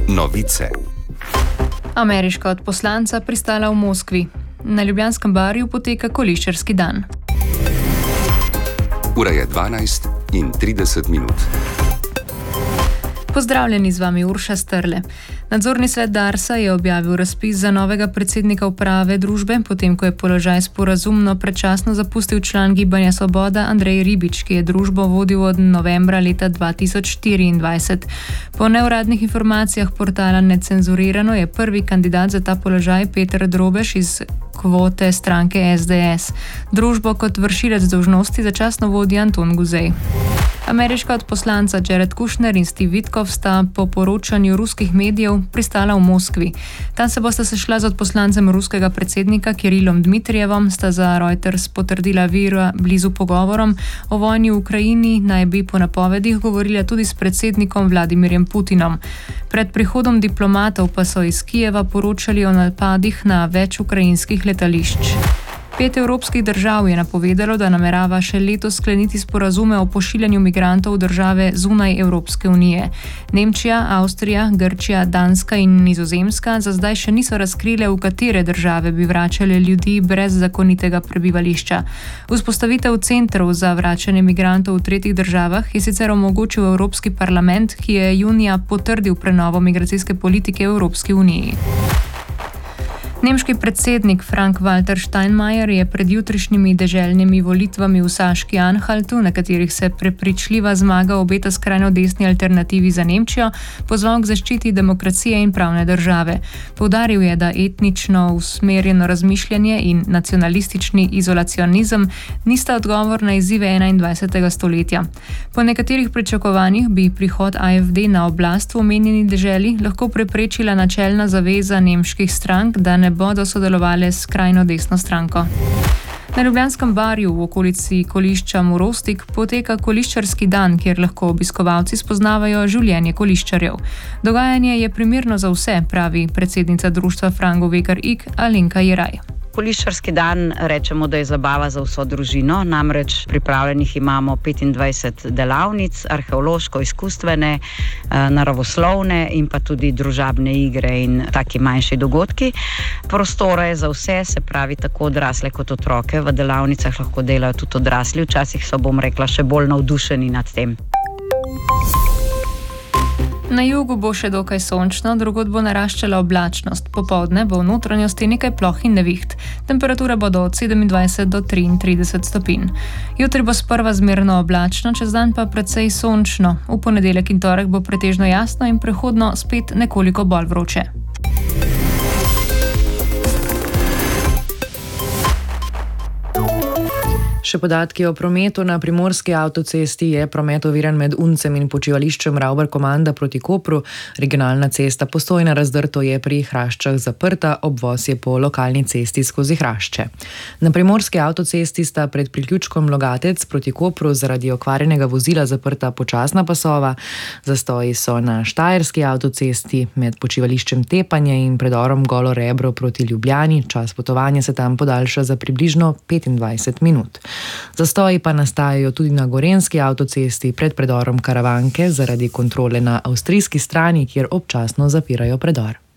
Novice. Ameriška odposlanca pristala v Moskvi. Na Ljubljanskem barju poteka koliščarski dan. Ura je 12:30. Pozdravljeni, z vami Urša Strle. Nadzorni svet Darsa je objavil razpis za novega predsednika uprave družbe, potem ko je položaj sporazumno predčasno zapustil član Gibanja Svoboda Andrej Ribič, ki je družbo vodil od novembra leta 2024. Po neuradnih informacijah portala Necenzurirano je prvi kandidat za ta položaj Peter Drobež iz kvote stranke SDS. Družbo kot vršilec dolžnosti začasno vodi Anton Guzej. Ameriška odposlanca Jared Kushner in Steve Witkoff sta po poročanju ruskih medijev pristala v Moskvi. Tam se bosta sešla z odposlancem ruskega predsednika Kirilom Dmitrijevom, sta za Reuters potrdila vira blizu pogovorom. O vojni v Ukrajini naj bi po napovedih govorila tudi s predsednikom Vladimirjem Putinom. Pred prihodom diplomatov pa so iz Kijeva poročali o napadih na več ukrajinskih letališč. 5 evropskih držav je napovedalo, da namerava še letos skleniti sporazume o pošiljanju migrantov v države zunaj Evropske unije. Nemčija, Avstrija, Grčija, Danska in Nizozemska za zdaj še niso razkrile, v katere države bi vračale ljudi brez zakonitega prebivališča. Vzpostavitev centrov za vračanje migrantov v tretjih državah je sicer omogočil Evropski parlament, ki je junija potrdil prenovo migracijske politike v Evropski uniji. Nemški predsednik Frank-Walter Steinmeier je pred jutrišnjimi deželnimi volitvami v Saški Anhaltu, na katerih se prepričljiva zmaga obeta skrajno desni alternativi za Nemčijo, pozval k zaščiti demokracije in pravne države. Poudaril je, da etnično usmerjeno razmišljanje in nacionalistični izolacionizem nista odgovor na izzive 21. stoletja. Po nekaterih pričakovanjih bi prihod AfD na oblast v omenjeni deželi lahko preprečila načelna zaveza nemških strank, da ne bodo sodelovali s skrajno desno stranko. Na Ljubljanskem barju v okolici kolišča Morostik poteka koliščarski dan, kjer lahko obiskovalci spoznavajo življenje koliščarjev. Dogajanje je primerno za vse, pravi predsednica društva Frango Vekar Ig Alenka Jeraj. Koliščarski dan rečemo, da je zabava za vso družino, namreč pripravljenih imamo 25 delavnic, arheološko-izkustvene, naravoslovne in pa tudi družabne igre in taki manjši dogodki. Prostora je za vse, se pravi tako odrasle kot otroke. V delavnicah lahko delajo tudi odrasli, včasih so, bom rekla, še bolj navdušeni nad tem. Na jugu bo še dokaj sončno, drugod bo naraščala oblačnost. Popoldne bo v notranjosti nekaj ploh in neviht. Temperature bodo od 27 do 33 stopinj. Jutri bo sprva zmerno oblačno, čez dan pa precej sončno. V ponedeljek in torek bo pretežno jasno in prehodno spet nekoliko bolj vroče. Še podatki o prometu. Na primorski avtocesti je promet oviran med Uncem in počivališčem Ravbar-Komanda proti Kopru. Regionalna cesta Postojna-Razdrto je pri Hraščah zaprta, obvoz je po lokalni cesti skozi Hrašče. Na primorski avtocesti sta pred priključkom Logatec proti Kopru zaradi okvarjenega vozila zaprta počasna pasova. Zastoji so na štajerski avtocesti med počivališčem Tepanje in predorom Golo Rebro proti Ljubljani. Čas potovanja se tam podaljša za približno 25 minut. Zastoji pa nastajajo tudi na gorenjski avtocesti pred predorom Karavanke zaradi kontrole na avstrijski strani, kjer občasno zapirajo predor.